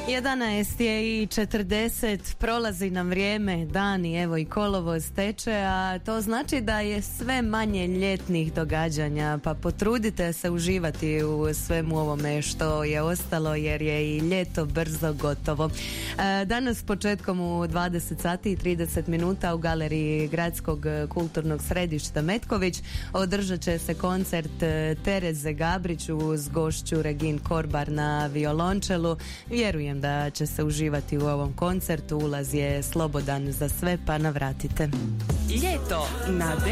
11 je i 40, prolazi nam vrijeme, dani, evo i kolovoz teče, a to znači da je sve manje ljetnih događanja, pa potrudite se uživati u svemu ovome što je ostalo, jer je i ljeto brzo gotovo. Danas početkom u 20 sati i 30 minuta u galeriji Gradskog kulturnog središta Metković održat će se koncert Tereze Gabrić uz gošću Regin Korbar na violončelu. Vjerujem da će se uživati u ovom koncertu. Ulaz je slobodan za sve, pa navratite. Ljeto na